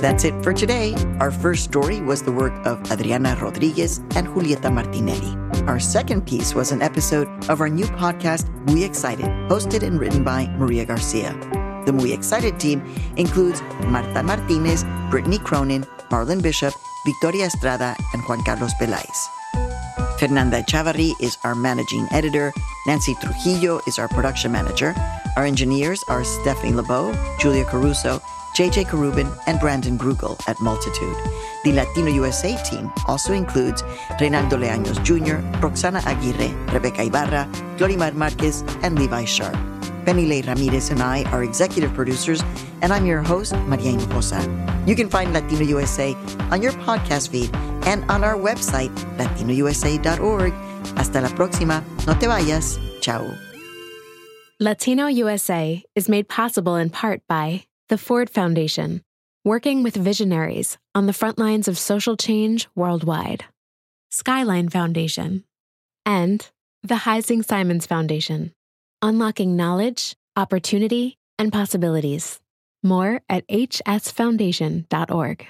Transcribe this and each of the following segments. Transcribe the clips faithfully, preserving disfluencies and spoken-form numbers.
That's it for today. Our first story was the work of Adriana Rodriguez and Julieta Martinelli. Our second piece was an episode of our new podcast, Muy Excited, hosted and written by Maria Garcia. The Muy Excited team includes Marta Martinez, Brittany Cronin, Marlon Bishop, Victoria Estrada, and Juan Carlos Peláez. Fernanda Chavarri is our managing editor. Nancy Trujillo is our production manager. Our engineers are Stephanie LeBeau, Julia Caruso, J J Karubin, and Brandon Grugel at Multitude. The Latino U S A team also includes Reynaldo Leaños Junior, Roxana Aguirre, Rebecca Ibarra, Glorimar Marquez, and Levi Sharp. Penile Ramirez and I are executive producers, and I'm your host, Maria Hinojosa. You can find Latino U S A on your podcast feed and on our website, latino u s a dot org. Hasta la próxima. No te vayas. Ciao. Latino U S A is made possible in part by the Ford Foundation, working with visionaries on the front lines of social change worldwide, Skyline Foundation, and the Heising Simons Foundation, unlocking knowledge, opportunity, and possibilities. More at h s foundation dot org.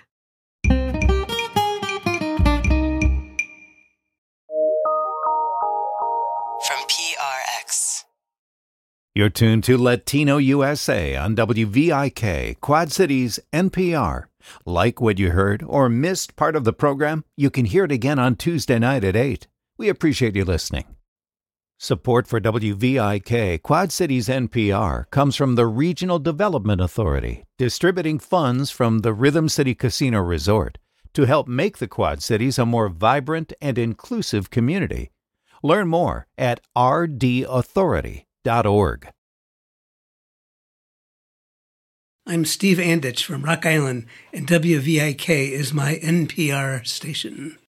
From P R X. You're tuned to Latino U S A on W V I K, Quad Cities, N P R. Like what you heard or missed part of the program, you can hear it again on Tuesday night at eight. We appreciate you listening. Support for W V I K, Quad Cities, N P R comes from the Regional Development Authority, distributing funds from the Rhythm City Casino Resort to help make the Quad Cities a more vibrant and inclusive community. Learn more at r d authority dot org. I'm Steve Anditch from Rock Island, and W V I K is my N P R station.